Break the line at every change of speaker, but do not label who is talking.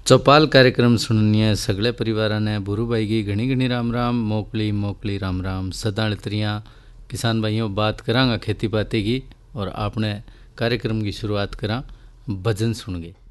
चौपाल कार्यक्रम सुननीय सगळे परिवाराने बुरू भाई की घनी घनी राम राम, मोकली मोकली राम राम। सदाल तरियाँ किसान भाइयों बात करांगा खेती बाती की, और आपने कार्यक्रम की शुरुआत करा भजन सुन गए।